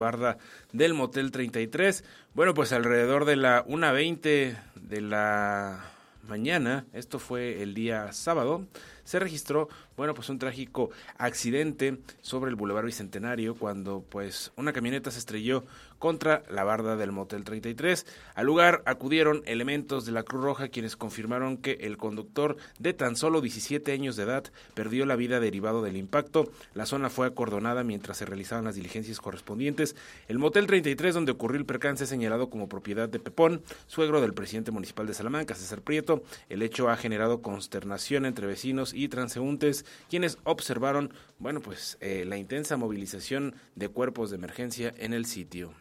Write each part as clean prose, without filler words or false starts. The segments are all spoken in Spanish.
barda del Motel 33. Bueno, pues alrededor de la 1:20 de la mañana, esto fue el día sábado, se registró, bueno, pues un trágico accidente sobre el Boulevard Bicentenario cuando pues una camioneta se estrelló contra la barda del Motel 33. Al lugar acudieron elementos de la Cruz Roja quienes confirmaron que el conductor de tan solo 17 años de edad perdió la vida derivado del impacto. La zona fue acordonada mientras se realizaban las diligencias correspondientes. El Motel 33 donde ocurrió el percance es señalado como propiedad de Pepón, suegro del presidente municipal de Salamanca, César Prieto. El hecho ha generado consternación entre vecinos y transeúntes quienes observaron, bueno, pues la intensa movilización de cuerpos de emergencia en el sitio.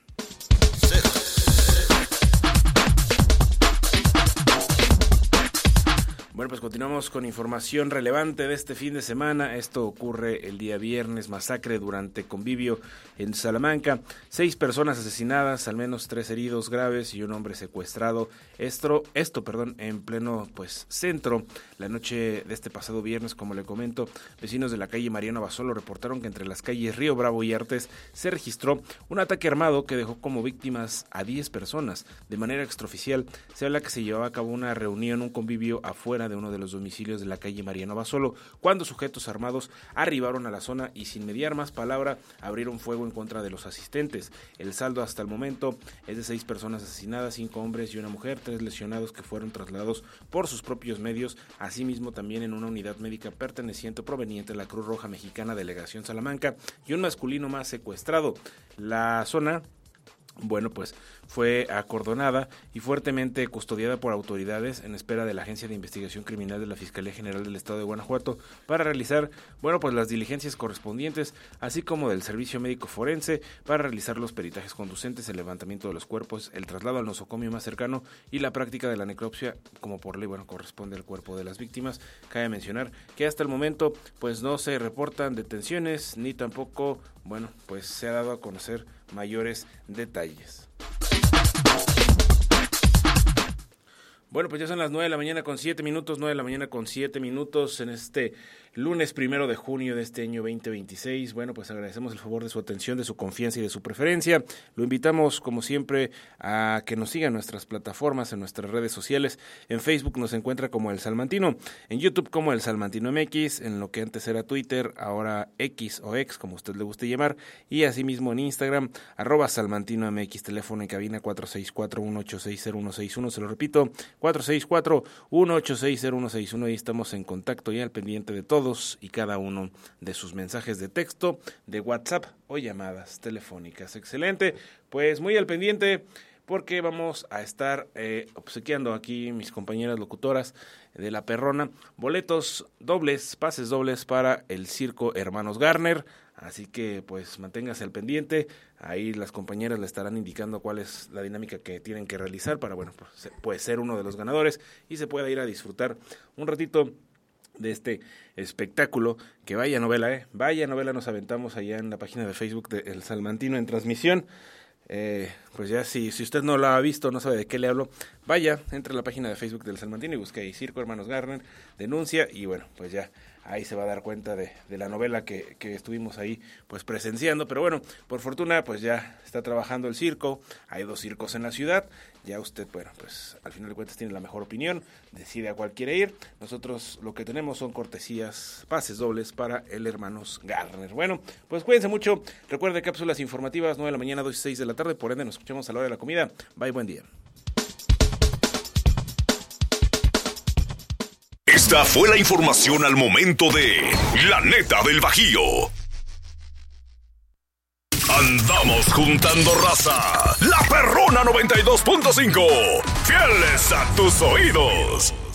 Bueno, pues continuamos con información relevante de este fin de semana. Esto ocurre el día viernes, masacre durante convivio en Salamanca. 6 personas asesinadas, al menos 3 heridos graves y un hombre secuestrado. Esto, en pleno centro. La noche de este pasado viernes, como le comento, vecinos de la calle Mariano Basolo reportaron que entre las calles Río Bravo y Artes se registró un ataque armado que dejó como víctimas a 10 personas. De manera extraoficial, se habla que se llevaba a cabo una reunión, un convivio afuera de uno de los domicilios de la calle Mariano Basolo, cuando sujetos armados arribaron a la zona y sin mediar más palabra abrieron fuego en contra de los asistentes. El saldo hasta el momento es de 6 personas asesinadas, 5 hombres y una mujer, 3 lesionados que fueron trasladados por sus propios medios, asimismo también en una unidad médica perteneciente o proveniente de la Cruz Roja Mexicana Delegación Salamanca y un masculino más secuestrado. La zona, bueno, pues fue acordonada y fuertemente custodiada por autoridades en espera de la Agencia de Investigación Criminal de la Fiscalía General del Estado de Guanajuato para realizar, bueno, pues las diligencias correspondientes, así como del Servicio Médico Forense para realizar los peritajes conducentes, el levantamiento de los cuerpos, el traslado al nosocomio más cercano y la práctica de la necropsia, como por ley, bueno, corresponde al cuerpo de las víctimas. Cabe mencionar que hasta el momento, pues no se reportan detenciones ni tampoco, bueno, pues se ha dado a conocer mayores detalles. Bueno, pues ya son las 9 de la mañana con 7 minutos, 9 de la mañana con 7 minutos en este lunes 1 de junio de este año 2026. Bueno, pues agradecemos el favor de su atención, de su confianza y de su preferencia. Lo invitamos, como siempre, a que nos siga en nuestras plataformas, en nuestras redes sociales. En Facebook nos encuentra como El Salmantino, en YouTube como El Salmantino MX, en lo que antes era Twitter, ahora X o X, como usted le guste llamar, y asimismo en Instagram, @Salmantino MX, teléfono en cabina 464-186-0161, se lo repito, 464-186-0161, y estamos en contacto y al pendiente de todos y cada uno de sus mensajes de texto, de WhatsApp o llamadas telefónicas. Excelente, pues muy al pendiente porque vamos a estar obsequiando aquí mis compañeras locutoras de La Perrona boletos dobles, pases dobles para el Circo Hermanos Garner. Así que pues manténgase al pendiente, ahí las compañeras le estarán indicando cuál es la dinámica que tienen que realizar para, bueno, pues ser uno de los ganadores y se pueda ir a disfrutar un ratito de este espectáculo, que vaya novela, vaya novela nos aventamos allá en la página de Facebook de El Salmantino en transmisión. Pues ya si usted no lo ha visto, no sabe de qué le hablo, vaya, entre a la página de Facebook del Salmantino y busque ahí Circo Hermanos Garner, denuncia y bueno, pues ya ahí se va a dar cuenta de la novela que estuvimos ahí pues presenciando. Pero bueno, por fortuna pues ya está trabajando el circo, hay 2 circos en la ciudad, ya usted, bueno, pues al final de cuentas tiene la mejor opinión, decide a cuál quiere ir. Nosotros lo que tenemos son cortesías, pases dobles para el Hermanos Garner. Bueno, pues cuídense mucho, recuerde cápsulas informativas 9 de la mañana, 2 y 6 de la tarde, por ende nos escuchamos a la hora de la comida. Bye, buen día. Esta fue la información al momento de La Neta del Bajío. Andamos juntando raza. La Perrona 92.5. Fieles a tus oídos.